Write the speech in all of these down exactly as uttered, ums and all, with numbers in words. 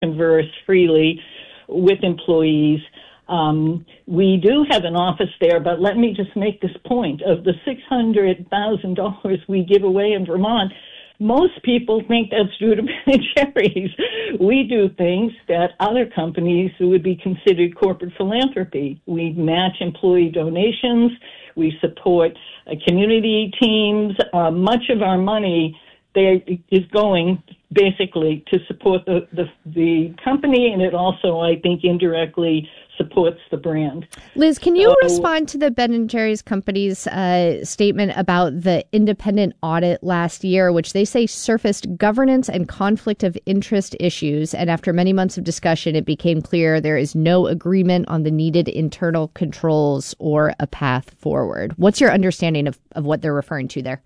converse freely with employees. Um, we do have an office there, but let me just make this point. Of the six hundred thousand dollars we give away in Vermont, most people think that's due to Ben and Jerry's. We do things that other companies would be considered corporate philanthropy. We match employee donations. We support uh, community teams. Uh, much of our money there is going basically to support the, the, the company, and it also, I think, indirectly supports the brand. Liz, can you so, respond to the Ben and Jerry's company's uh, statement about the independent audit last year, which they say surfaced governance and conflict of interest issues, and after many months of discussion, it became clear there is no agreement on the needed internal controls or a path forward. What's your understanding of, of what they're referring to there?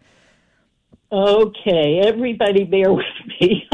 Okay, everybody bear with me.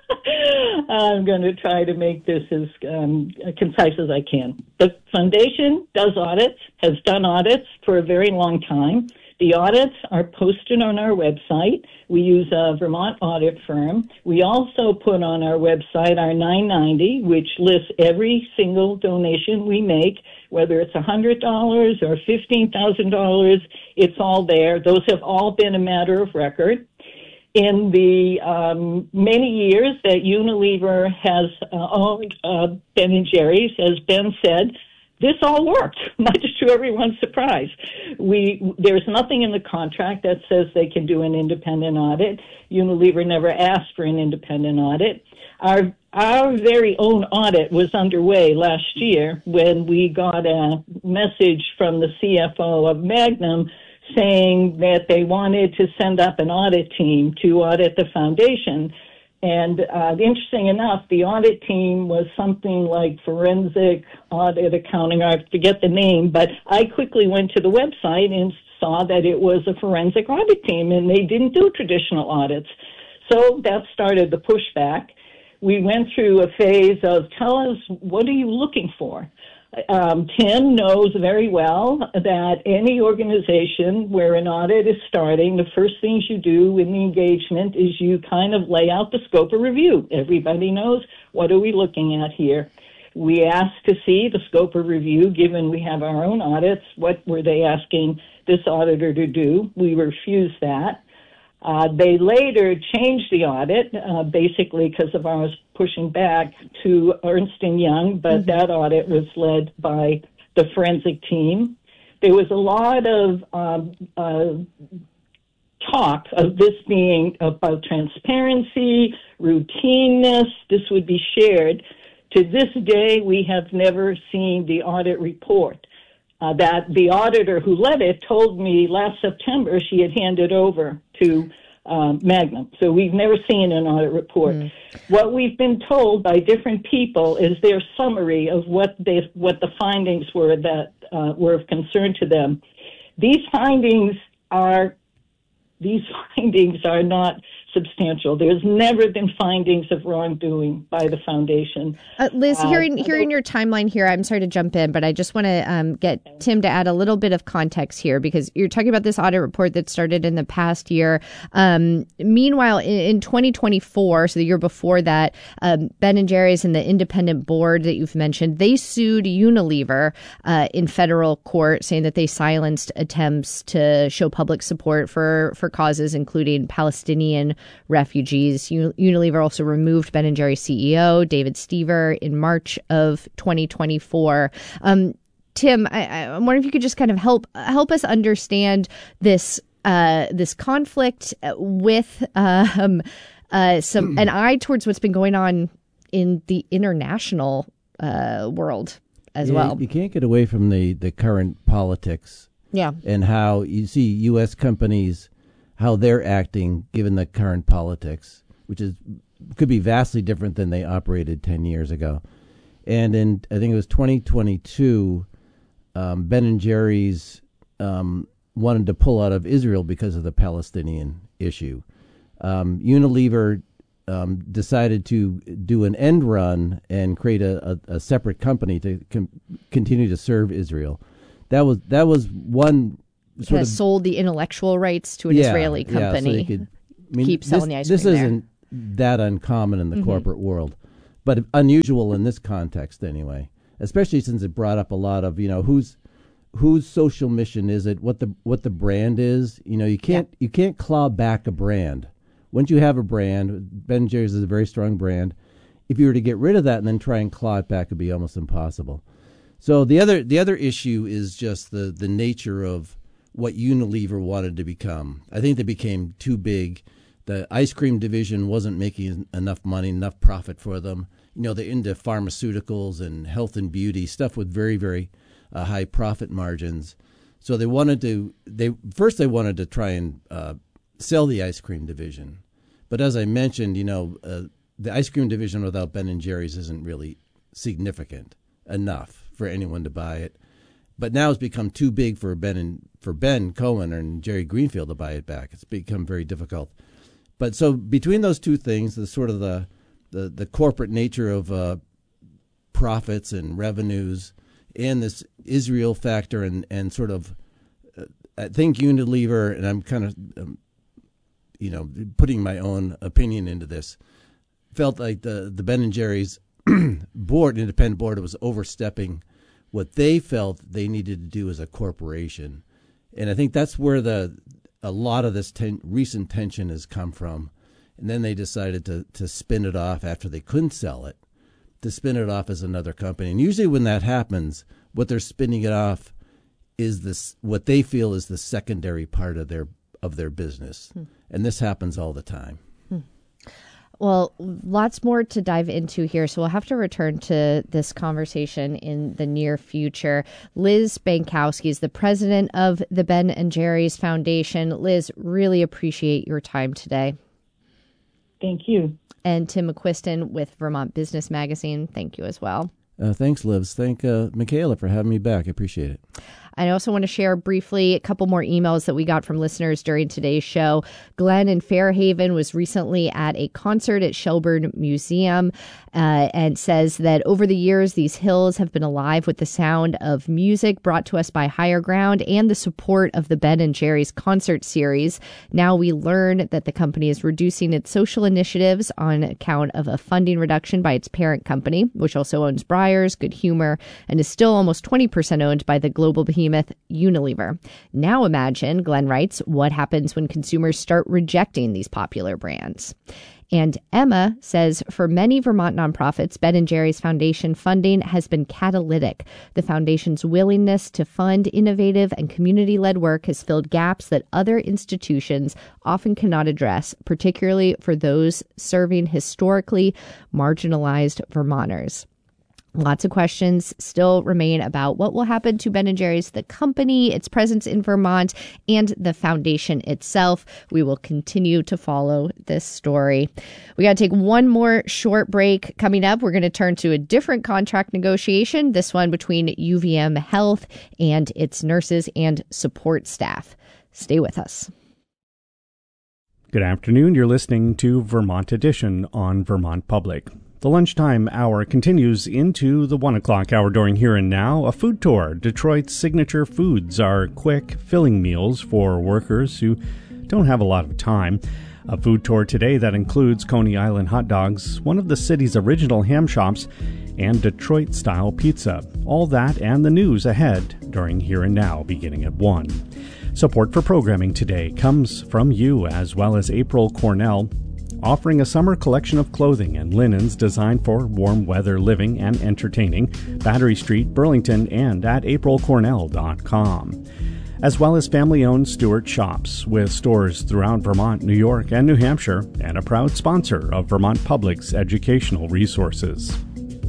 I'm going to try to make this as um, concise as I can. The foundation does audits, has done audits for a very long time. The audits are posted on our website. We use a Vermont audit firm. We also put on our website our nine ninety, which lists every single donation we make, whether it's one hundred dollars or fifteen thousand dollars. It's all there. Those have all been a matter of record. In the um, many years that Unilever has uh, owned uh, Ben and Jerry's, as Ben said, this all worked, much to everyone's surprise. We there's nothing in the contract that says they can do an independent audit. Unilever never asked for an independent audit. Our our very own audit was underway last year when we got a message from the C F O of Magnum saying that they wanted to send up an audit team to audit the foundation. And uh, interesting enough, the audit team was something like Forensic Audit Accounting, I forget the name, but I quickly went to the website and saw that it was a forensic audit team, and they didn't do traditional audits. So that started the pushback. We went through a phase of, tell us, what are you looking for? Um, Tim knows very well that any organization where an audit is starting, the first things you do in the engagement is you kind of lay out the scope of review. Everybody knows, what are we looking at here? We asked to see the scope of review, given we have our own audits. What were they asking this auditor to do? We refused that. Uh, they later changed the audit, uh, basically because of our pushing back to Ernst and Young, but mm-hmm. that audit was led by the forensic team. There was a lot of um, uh, talk of this being about transparency, routineness. This would be shared. To this day, we have never seen the audit report. Uh, that the auditor who led it told me last September she had handed over to um, Magnum. So we've never seen an audit report. Mm. What we've been told by different people is their summary of what they, what the findings were that uh, were of concern to them. These findings are these findings are not substantial. There's never been findings of wrongdoing by the foundation. Uh, Liz, uh, hearing hearing your timeline here, I'm sorry to jump in, but I just want to um, get Tim to add a little bit of context here, because you're talking about this audit report that started in the past year. Um, meanwhile, in, in twenty twenty-four, so the year before that, um, Ben and Jerry's and the independent board that you've mentioned, they sued Unilever uh, in federal court, saying that they silenced attempts to show public support for, for causes including Palestinian refugees. Unilever also removed Ben and Jerry's C E O, David Stever, in March of twenty twenty-four. Um, Tim, I, I'm wondering if you could just kind of help help us understand this uh, this conflict with um, uh, some an eye towards what's been going on in the international uh, world as yeah, well. You can't get away from the, the current politics. Yeah. And how you see U S companies, how they're acting given the current politics, which is could be vastly different than they operated ten years ago. And in, I think it was twenty twenty-two, um, Ben and Jerry's um, wanted to pull out of Israel because of the Palestinian issue. Um, Unilever um, decided to do an end run and create a, a, a separate company to com- continue to serve Israel. That was that was one. Sort has of, sold the intellectual rights to an yeah, Israeli company. Yeah, so they could, I mean, keep selling this, the ice this cream isn't there. that uncommon in the mm-hmm. corporate world. but unusual in this context anyway, especially since it brought up a lot of, you know, whose whose social mission is it, what the what the brand is. You know, you can't yeah. you can't claw back a brand. Once you have a brand, Ben and Jerry's is a very strong brand. If you were to get rid of that and then try and claw it back, it'd be almost impossible. So the other the other issue is just the, the nature of what Unilever wanted to become. I think they became too big. The ice cream division wasn't making enough money, enough profit for them. You know, they're into pharmaceuticals and health and beauty, stuff with very, very uh, high profit margins. So they wanted to, they first they wanted to try and uh, sell the ice cream division. But as I mentioned, you know, uh, the ice cream division without Ben and Jerry's isn't really significant enough for anyone to buy it. But now it's become too big for Ben and for Ben Cohen and Jerry Greenfield to buy it back. It's become very difficult. But so between those two things, the sort of the the, the corporate nature of uh, profits and revenues, and this Israel factor, and and sort of, uh, I think Unilever, and I'm kind of, um, you know, putting my own opinion into this, felt like the the Ben and Jerry's board, independent board, was overstepping what they felt they needed to do as a corporation. And I think that's where the a lot of this ten, recent tension has come from. And then they decided to, to spin it off after they couldn't sell it, to spin it off as another company. And usually when that happens, what they're spinning it off is this, what they feel is the secondary part of their of their business. Hmm. And this happens all the time. Hmm. Well, lots more to dive into here, so we'll have to return to this conversation in the near future. Liz Bankowski is the president of the Ben and Jerry's Foundation. Liz, really appreciate your time today. Thank you. And Tim McQuiston with Vermont Business Magazine, thank you as well. Uh, thanks, Liz. Thank uh, Michaela for having me back. I appreciate it. I also want to share briefly a couple more emails that we got from listeners during today's show. Glenn in Fairhaven was recently at a concert at Shelburne Museum uh, and says that over the years, these hills have been alive with the sound of music brought to us by Higher Ground and the support of the Ben and Jerry's concert series. Now we learn that the company is reducing its social initiatives on account of a funding reduction by its parent company, which also owns Breyers, Good Humor, and is still almost twenty percent owned by the global behemoth Unilever. Now imagine, Glenn writes, what happens when consumers start rejecting these popular brands. And Emma says, for many Vermont nonprofits, Ben and Jerry's Foundation funding has been catalytic. The foundation's willingness to fund innovative and community-led work has filled gaps that other institutions often cannot address, particularly for those serving historically marginalized Vermonters. Lots of questions still remain about what will happen to Ben and Jerry's, the company, its presence in Vermont, and the foundation itself. We will continue to follow this story. We got to take one more short break. Coming up, we're going to turn to a different contract negotiation, this one between U V M Health and its nurses and support staff. Stay with us. Good afternoon. You're listening to Vermont Edition on Vermont Public. The lunchtime hour continues into the one o'clock hour during Here and Now. A food tour. Detroit's signature foods are quick, filling meals for workers who don't have a lot of time. A food tour today that includes Coney Island hot dogs, one of the city's original ham shops, and Detroit-style pizza. All that and the news ahead during Here and Now, beginning at one. Support for programming today comes from you, as well as April Cornell, offering a summer collection of clothing and linens designed for warm weather living and entertaining. Battery Street, Burlington, and at april cornell dot com. As well as family-owned Stewart Shops, with stores throughout Vermont, New York, and New Hampshire, and a proud sponsor of Vermont Public's educational resources.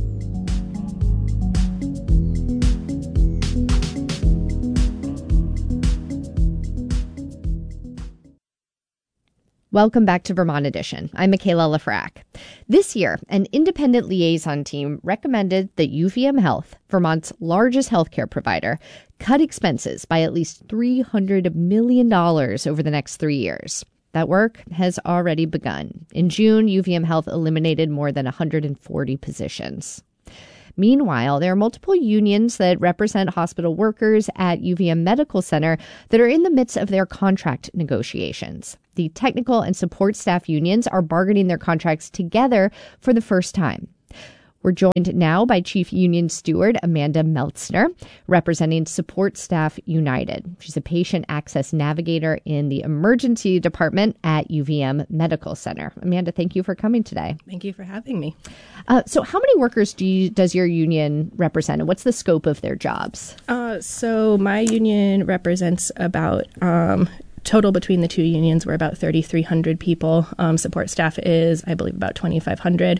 Welcome back to Vermont Edition. I'm Michaela Lafrac. This year, an independent liaison team recommended that U V M Health, Vermont's largest healthcare provider, cut expenses by at least three hundred million dollars over the next three years. That work has already begun. In June, U V M Health eliminated more than one hundred forty positions. Meanwhile, there are multiple unions that represent hospital workers at U V M Medical Center that are in the midst of their contract negotiations. The technical and support staff unions are bargaining their contracts together for the first time. We're joined now by Chief Union Steward Amanda Meltzner, representing Support Staff United. She's a patient access navigator in the emergency department at U V M Medical Center. Amanda, thank you for coming today. Thank you for having me. Uh, so how many workers do you, does your union represent, and what's the scope of their jobs? Uh, so my union represents about, um, total between the two unions, we're about thirty-three hundred people. Um, support staff is, I believe, about twenty-five hundred.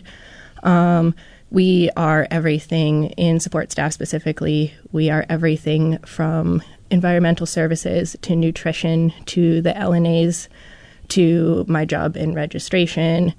Um, we are everything in support staff specifically. We are everything from environmental services to nutrition to the L N As to my job in registration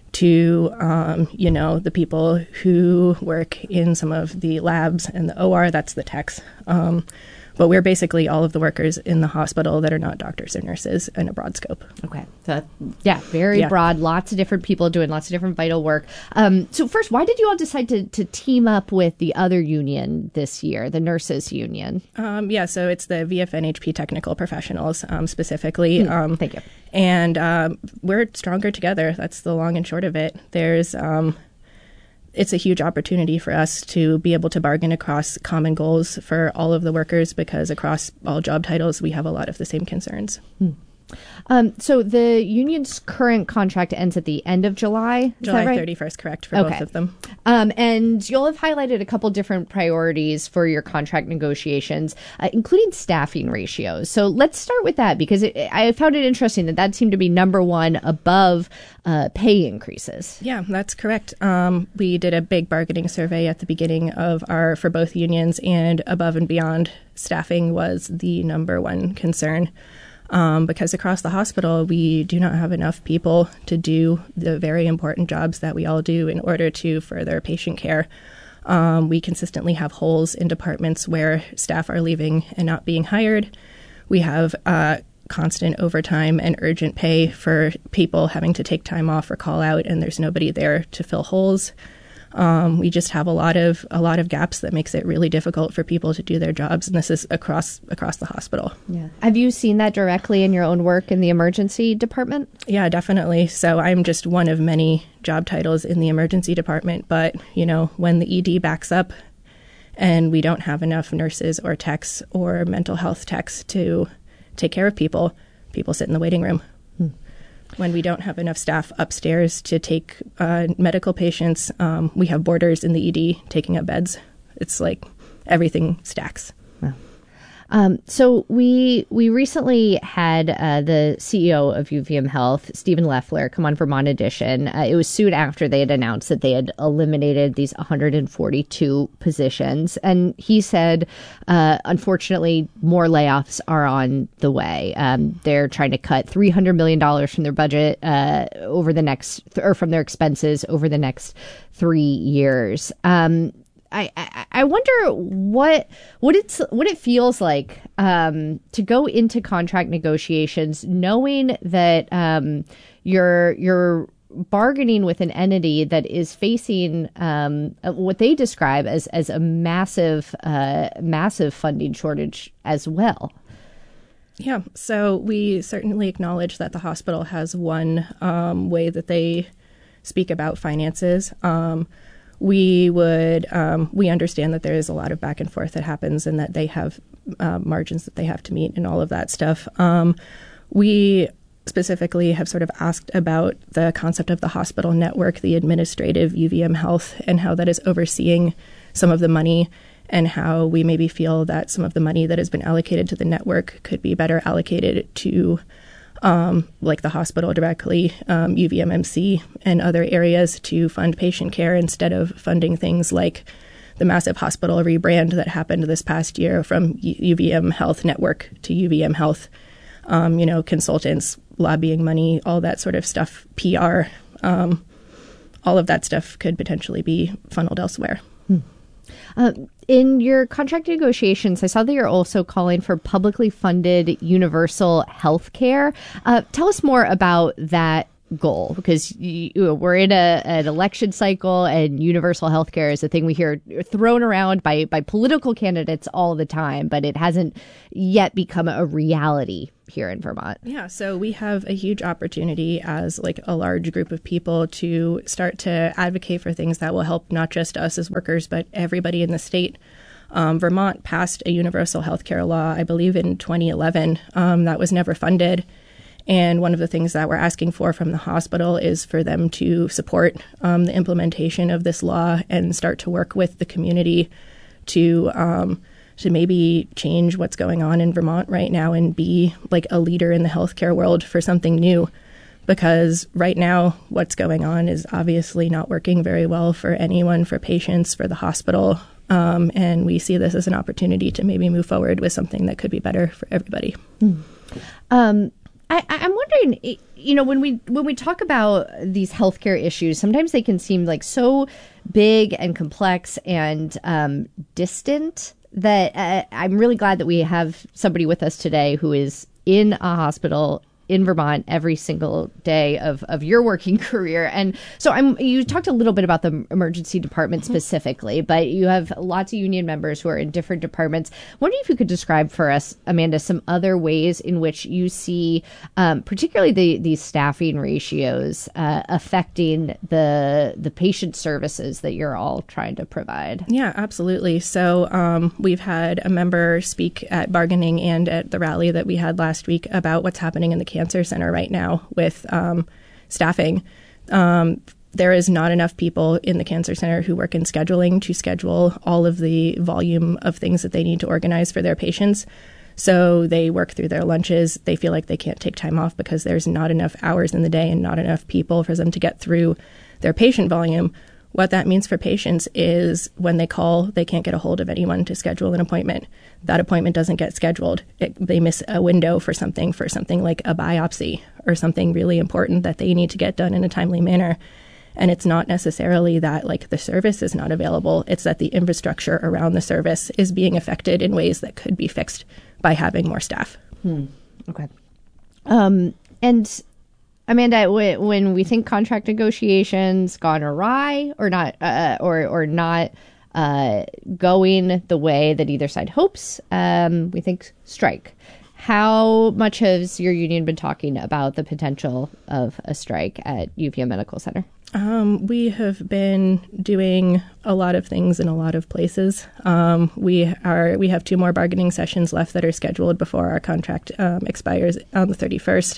to, um, you know, the people who work in some of the labs and the O R, that's the techs. Um, but we're basically all of the workers in the hospital that are not doctors or nurses in a broad scope. Okay. So, yeah, very yeah. broad, lots of different people doing lots of different vital work. Um, so first, why did you all decide to, to team up with the other union this year, the nurses union? Um, yeah, so it's the V F N H P Technical Professionals um, specifically. Mm, um, thank you. And um, we're stronger together. That's the long and short of it. There's, um, it's a huge opportunity for us to be able to bargain across common goals for all of the workers because across all job titles, we have a lot of the same concerns. Hmm. Um, so the union's current contract ends at the end of July. Is July that right? thirty-first, correct, for okay. both of them. Um, and you'll have highlighted a couple different priorities for your contract negotiations, uh, including staffing ratios. So let's start with that because it, I found it interesting that that seemed to be number one above uh, pay increases. Yeah, that's correct. Um, we did a big bargaining survey at the beginning of our, for both unions, and above and beyond staffing was the number one concern. Um, because across the hospital, we do not have enough people to do the very important jobs that we all do in order to further patient care. Um, we consistently have holes in departments where staff are leaving and not being hired. We have uh, constant overtime and urgent pay for people having to take time off or call out, and there's nobody there to fill holes. Um, we just have a lot of a lot of gaps that makes it really difficult for people to do their jobs, and this is across across the hospital. Yeah. Have you seen that directly in your own work in the emergency department? Yeah, definitely. So I'm just one of many job titles in the emergency department, but you know, when the E D backs up and we don't have enough nurses or techs or mental health techs to take care of people, people sit in the waiting room. Hmm. When we don't have enough staff upstairs to take uh, medical patients, um, we have boarders in the E D taking up beds. It's like everything stacks. Wow. Um, so we we recently had uh, the C E O of U V M Health, Stephen Loeffler, come on Vermont Edition. Uh, it was soon after they had announced that they had eliminated these one hundred forty-two positions. And he said, uh, unfortunately, more layoffs are on the way. Um, they're trying to cut three hundred million dollars from their budget uh, over the next, or from their expenses over the next three years. Um, I, I, I wonder what what it's what it feels like um, to go into contract negotiations knowing that um, you're you're bargaining with an entity that is facing um, what they describe as as a massive uh, massive funding shortage as well. Yeah, so we certainly acknowledge that the hospital has one um, way that they speak about finances. Um, We would, um, we understand that there is a lot of back and forth that happens and that they have uh, margins that they have to meet and all of that stuff. Um, we specifically have sort of asked about the concept of the hospital network, the administrative U V M Health, and how that is overseeing some of the money and how we maybe feel that some of the money that has been allocated to the network could be better allocated to Um, like the hospital directly, um, U V M M C, and other areas to fund patient care instead of funding things like the massive hospital rebrand that happened this past year from U V M Health Network to U V M Health. Um, you know, consultants, lobbying money, all that sort of stuff, P R, um, all of that stuff could potentially be funneled elsewhere. Hmm. Uh, in your contract negotiations, I saw that you're also calling for publicly funded universal health care. Uh, tell us more about that goal? Because you, we're in a, an election cycle, and universal health care is a thing we hear thrown around by, by political candidates all the time, but it hasn't yet become a reality here in Vermont. Yeah, so we have a huge opportunity as like a large group of people to start to advocate for things that will help not just us as workers, but everybody in the state. Um, Vermont passed a universal health care law, I believe, in twenty eleven. Um, that was never funded. And one of the things that we're asking for from the hospital is for them to support um, the implementation of this law and start to work with the community to um, to maybe change what's going on in Vermont right now and be like a leader in the healthcare world for something new. Because right now, what's going on is obviously not working very well for anyone, for patients, for the hospital. Um, and we see this as an opportunity to maybe move forward with something that could be better for everybody. Mm. Um, I, I'm wondering, you know, when we when we talk about these healthcare issues, sometimes they can seem like so big and complex and um, distant that uh, I'm really glad that we have somebody with us today who is in a hospital in Vermont every single day of, of your working career. And so I'm you talked a little bit about the emergency department specifically, but you have lots of union members who are in different departments. I wonder if you could describe for us, Amanda, some other ways in which you see um, particularly the these staffing ratios uh, affecting the the patient services that you're all trying to provide. Yeah, absolutely. So um, we've had a member speak at bargaining and at the rally that we had last week about what's happening in the Cancer Center right now with um, staffing. Um, there is not enough people in the Cancer Center who work in scheduling to schedule all of the volume of things that they need to organize for their patients. So they work through their lunches. They feel like they can't take time off because there's not enough hours in the day and not enough people for them to get through their patient volume. What that means for patients is when they call, they can't get a hold of anyone to schedule an appointment. That appointment doesn't get scheduled. It, they miss a window for something, for something like a biopsy or something really important that they need to get done in a timely manner. And it's not necessarily that like the service is not available. It's that the infrastructure around the service is being affected in ways that could be fixed by having more staff. Hmm. Okay. Um, and Amanda, when we think contract negotiations gone awry or not, uh, or or not uh, going the way that either side hopes, um, we think strike. How much has your union been talking about the potential of a strike at U V M Medical Center? Um, we have been doing a lot of things in a lot of places. Um, we are we have two more bargaining sessions left that are scheduled before our contract um, expires on the thirty-first.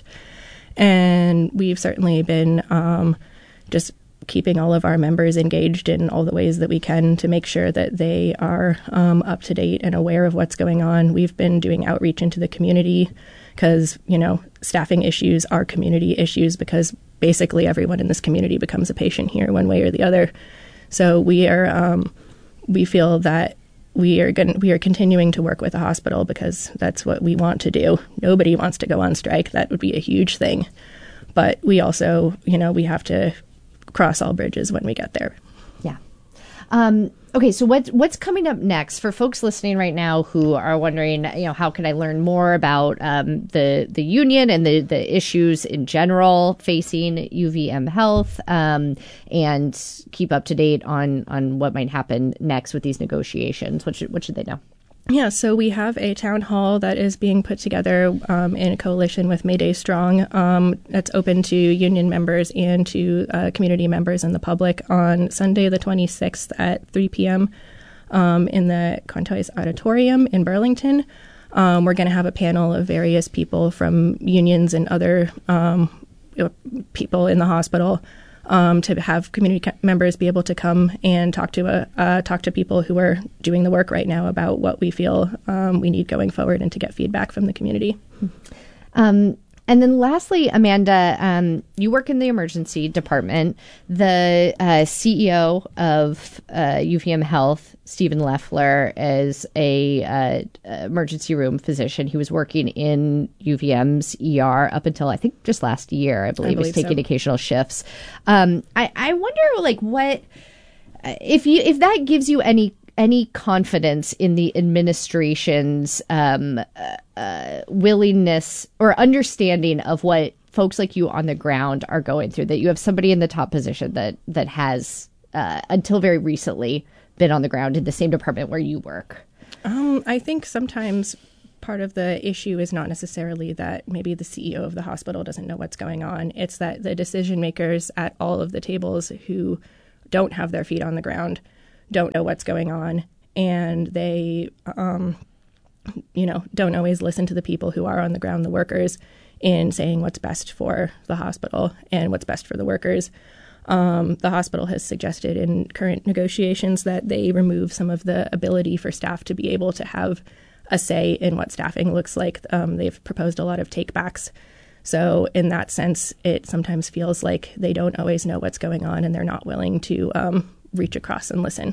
And we've certainly been um, just keeping all of our members engaged in all the ways that we can to make sure that they are um, up to date and aware of what's going on. We've been doing outreach into the community because, you know, staffing issues are community issues because basically everyone in this community becomes a patient here one way or the other. So we are um, we feel that we are going we are continuing to work with the hospital because that's what we want to do. Nobody wants to go on strike. That would be a huge thing. But we also, you know, we have to cross all bridges when we get there. Yeah. Um, okay, so what, what's coming up next for folks listening right now who are wondering, you know, how can I learn more about um, the the union and the, the issues in general facing U V M Health um, and keep up to date on, on what might happen next with these negotiations? What should, what should they know? Yeah, so we have a town hall that is being put together um, in a coalition with Mayday Strong. Um, that's open to union members and to uh, community members and the public on Sunday the twenty-sixth at three p.m. Um, in the Contois Auditorium in Burlington. Um, we're going to have a panel of various people from unions and other um, people in the hospital Um, to have community members be able to come and talk to a, uh, talk to people who are doing the work right now about what we feel um, we need going forward and to get feedback from the community. Um, and then lastly, Amanda, um, you work in the emergency department. The uh, C E O of uh, U V M Health, Stephen Leffler, is a uh, emergency room physician. He was working in U V M's E R up until I think just last year. I believe, I believe he's taking so. occasional shifts. Um, I, I wonder, like, what if you if that gives you any any confidence in the administration's um, uh, uh, willingness or understanding of what folks like you on the ground are going through, that you have somebody in the top position that, that has, uh, until very recently, been on the ground in the same department where you work? Um, I think sometimes part of the issue is not necessarily that maybe the C E O of the hospital doesn't know what's going on. It's that the decision makers at all of the tables who don't have their feet on the ground don't know what's going on, and they, um, you know, don't always listen to the people who are on the ground, the workers, in saying what's best for the hospital and what's best for the workers. Um, the hospital has suggested in current negotiations that they remove some of the ability for staff to be able to have a say in what staffing looks like. Um, they've proposed a lot of takebacks. So in that sense, it sometimes feels like they don't always know what's going on and they're not willing to um, reach across and listen.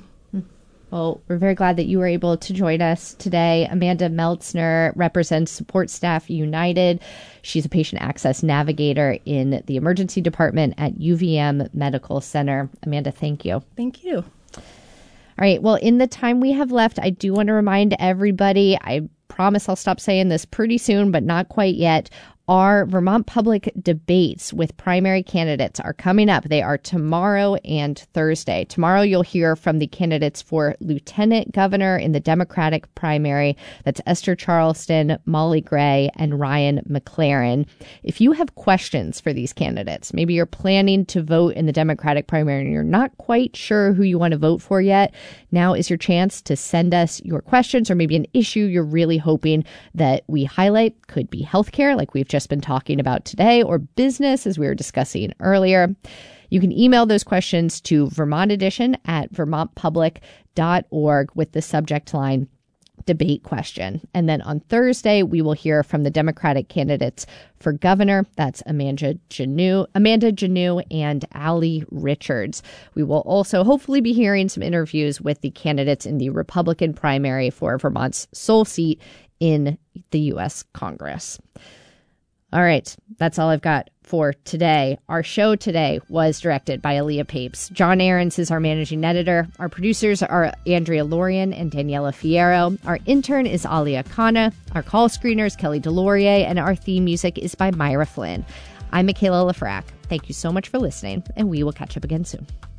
Well, we're very glad that you were able to join us today. Amanda Meltzner represents Support Staff United. She's a patient access navigator in the emergency department at U V M Medical Center. Amanda, thank you. Thank you. All right. Well, in the time we have left, I do want to remind everybody, I promise I'll stop saying this pretty soon, but not quite yet. Our Vermont Public debates with primary candidates are coming up. They are tomorrow and Thursday. Tomorrow, you'll hear from the candidates for Lieutenant Governor in the Democratic primary. That's Esther Charleston, Molly Gray, and Ryan McLaren. If you have questions for these candidates, maybe you're planning to vote in the Democratic primary and you're not quite sure who you want to vote for yet, now is your chance to send us your questions, or maybe an issue you're really hoping that we highlight. Could be healthcare, like we've just been talking about today, or business, as we were discussing earlier. You can email those questions to Vermont Edition at vermont public dot org with the subject line debate question. And then on Thursday, we will hear from the Democratic candidates for governor. That's Amanda Janneau, Amanda Janneau and Allie Richards. We will also hopefully be hearing some interviews with the candidates in the Republican primary for Vermont's sole seat in the U S Congress. All right, that's all I've got for today. Our show today was directed by Aaliyah Papes. John Ahrens is our managing editor. Our producers are Andrea Lorian and Daniela Fierro. Our intern is Alia Khanna. Our call screener is Kelly Delorier, and our theme music is by Myra Flynn. I'm Michaela Lafrac. Thank you so much for listening, and we will catch up again soon.